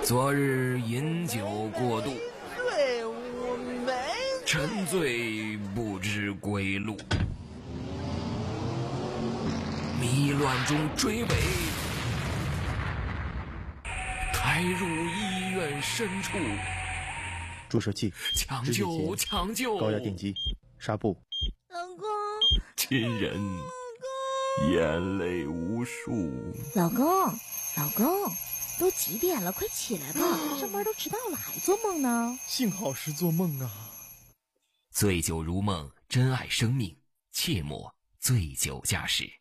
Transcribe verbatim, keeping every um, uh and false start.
昨日饮酒过度， 对，我没沉醉不知归路，迷乱中追尾，抬入医院深处， 注射器、 抢救抢救， 高压电击、纱布。 老公， 亲人眼泪无数。 老公，老公，都几点了？快起来吧，上班都迟到了，还做梦呢。 幸好是做梦啊。 醉酒如梦，珍爱生命，切莫醉酒驾驶。